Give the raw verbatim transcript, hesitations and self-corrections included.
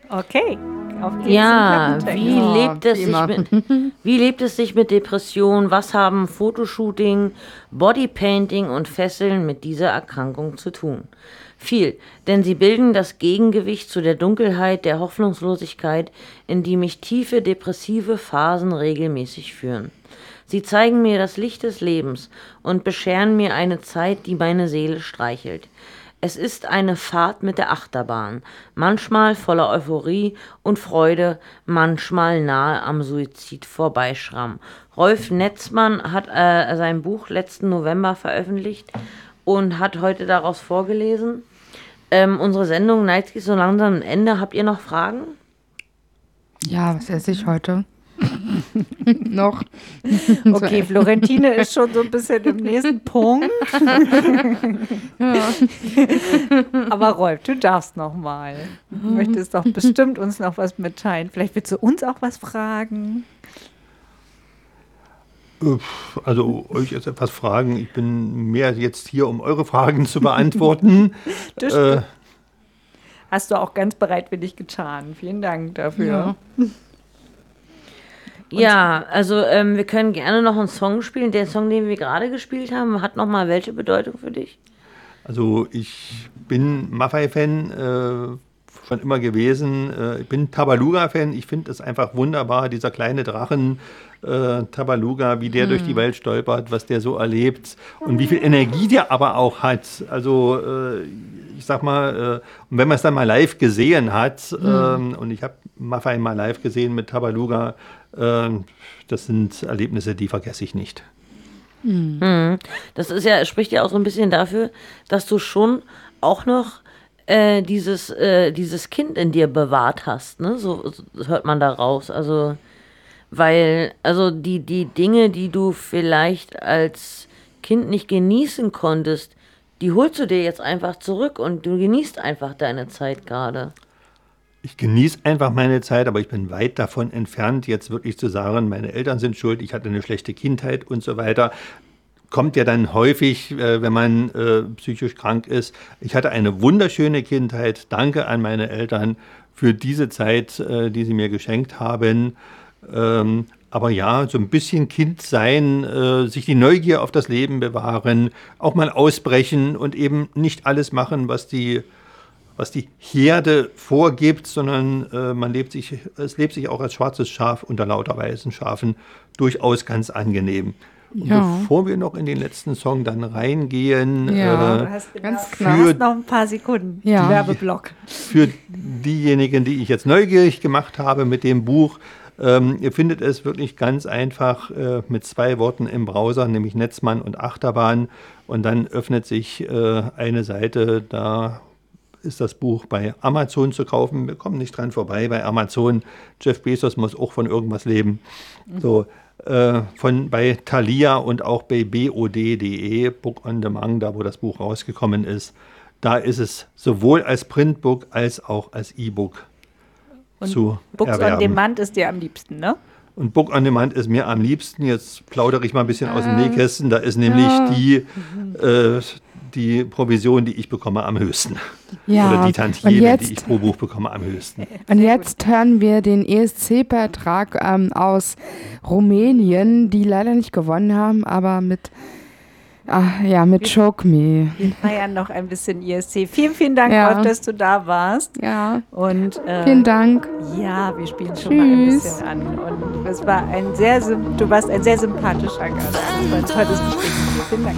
Okay. Auf geht's Ja, zum Klappentext. wie Ja, lebt es wie sich immer. mit, wie lebt es sich mit Depression? Was haben Fotoshooting, Bodypainting und Fesseln mit dieser Erkrankung zu tun? Viel, denn sie bilden das Gegengewicht zu der Dunkelheit, der Hoffnungslosigkeit, in die mich tiefe depressive Phasen regelmäßig führen. Sie zeigen mir das Licht des Lebens und bescheren mir eine Zeit, die meine Seele streichelt. Es ist eine Fahrt mit der Achterbahn, manchmal voller Euphorie und Freude, manchmal nahe am Suizid vorbeischramm. Rolf Netzmann hat äh, sein Buch letzten November veröffentlicht und hat heute daraus vorgelesen. Ähm, unsere Sendung neigt sich so langsam am Ende. Habt ihr noch Fragen? Ja, was esse ich heute? Noch. Okay, Florentine ist schon so ein bisschen im nächsten Punkt. Aber Rolf, du darfst noch mal. Du möchtest doch bestimmt uns noch was mitteilen. Vielleicht willst du uns auch was fragen. Also euch jetzt etwas fragen. Ich bin mehr jetzt hier, um eure Fragen zu beantworten. Das äh, Hast du auch ganz bereitwillig getan. Vielen Dank dafür. Ja. Ja, also ähm, wir können gerne noch einen Song spielen. Der Song, den wir gerade gespielt haben, hat noch mal welche Bedeutung für dich? Also ich bin Maffei-Fan äh, schon immer gewesen. Äh, ich bin Tabaluga-Fan. Ich finde es einfach wunderbar, dieser kleine Drachen äh, Tabaluga, wie der Hm. durch die Welt stolpert, was der so erlebt und wie viel Energie der aber auch hat. Also äh, ich sag mal, äh, und wenn man es dann mal live gesehen hat, Hm. ähm, und ich habe Maffei mal live gesehen mit Tabaluga, äh, das sind Erlebnisse, die vergesse ich nicht. Mhm. Das ist ja, spricht ja auch so ein bisschen dafür, dass du schon auch noch äh, dieses, äh, dieses Kind in dir bewahrt hast, ne? So, so hört man da raus. Also, weil, also die, die Dinge, die du vielleicht als Kind nicht genießen konntest, die holst du dir jetzt einfach zurück und du genießt einfach deine Zeit gerade. Ich genieße einfach meine Zeit, aber ich bin weit davon entfernt, jetzt wirklich zu sagen, meine Eltern sind schuld, ich hatte eine schlechte Kindheit und so weiter. Kommt ja dann häufig, äh, wenn man äh, psychisch krank ist. Ich hatte eine wunderschöne Kindheit. Danke an meine Eltern für diese Zeit, äh, die sie mir geschenkt haben. Ähm, aber ja, so ein bisschen Kind sein, äh, sich die Neugier auf das Leben bewahren, auch mal ausbrechen und eben nicht alles machen, was die was die Herde vorgibt, sondern äh, man lebt sich, es lebt sich auch als schwarzes Schaf unter lauter weißen Schafen durchaus ganz angenehm. Und Ja. bevor wir noch in den letzten Song dann reingehen, Ja. äh, Du hast, genau, Ganz du klar. hast noch ein paar Sekunden. Ja. Werbeblock. für diejenigen, die ich jetzt neugierig gemacht habe mit dem Buch, ähm, ihr findet es wirklich ganz einfach äh, mit zwei Worten im Browser, nämlich Netzmann und Achterbahn. Und dann öffnet sich äh, eine Seite, da ist das Buch bei Amazon zu kaufen. Wir kommen nicht dran vorbei bei Amazon. Jeff Bezos muss auch von irgendwas leben. So, äh, von bei Thalia und auch bei B O D punkt de, Book on Demand, da wo das Buch rausgekommen ist. Da ist es sowohl als Printbook als auch als E-Book zu Books on erwerben. Demand ist dir am liebsten, ne? Und Book on Demand ist mir am liebsten. Jetzt plaudere ich mal ein bisschen aus dem Nähkästchen. Da ist nämlich ja. die, äh, die Provision, die ich bekomme, am höchsten. Ja, Oder die und Tantieme, jetzt- die ich pro Buch bekomme, am höchsten. Und jetzt hören wir den E S C-Beitrag ähm, aus Rumänien, die leider nicht gewonnen haben, aber mit, ach, ja, mit Choke Me. Wir feiern noch ein bisschen I S C. Vielen, vielen Dank, Ja. Rolf, dass du da warst. Ja, Und äh, vielen Dank. ja, wir spielen schon mal ein Tschüss. bisschen an. Und es war ein sehr, sym- du warst ein sehr sympathischer Gast. Das war ein tolles Gespräch mit dir. Vielen Dank.